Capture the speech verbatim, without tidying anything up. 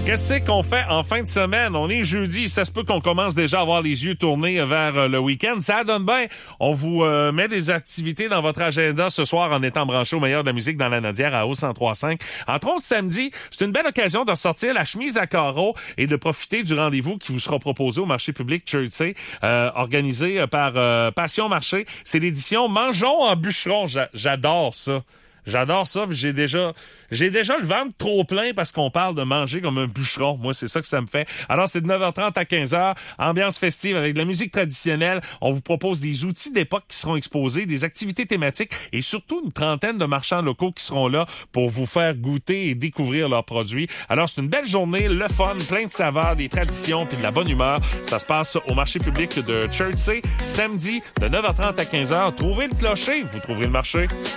Qu'est-ce qu'on fait en fin de semaine? On est jeudi, ça se peut qu'on commence déjà à avoir les yeux tournés vers euh, le week-end. Ça donne bien. On vous euh, met des activités dans votre agenda ce soir en étant branché au meilleur de la musique dans la Nodière à O cent trois cinq. Entre autres, samedi, c'est une belle occasion de ressortir la chemise à carreaux et de profiter du rendez-vous qui vous sera proposé au marché public Chertsey, euh, organisé par euh, Passion Marché. C'est l'édition Mangeons en bûcheron. J'a- j'adore ça. J'adore ça, puis j'ai déjà j'ai déjà le ventre trop plein parce qu'on parle de manger comme un bûcheron. Moi, c'est ça que ça me fait. Alors, c'est de neuf heures trente à quinze heures, ambiance festive avec de la musique traditionnelle. On vous propose des outils d'époque qui seront exposés, des activités thématiques et surtout une trentaine de marchands locaux qui seront là pour vous faire goûter et découvrir leurs produits. Alors, c'est une belle journée, le fun, plein de saveurs, des traditions puis de la bonne humeur. Ça se passe au marché public de Chertsey, samedi, de neuf heures trente à quinze heures. Trouvez le clocher, vous trouverez le marché.